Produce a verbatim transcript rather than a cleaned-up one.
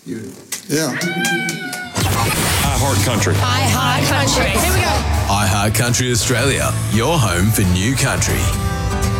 You. Yeah. iHeart Country. iHeart Country. Here we go. iHeart Country Australia, your home for new country.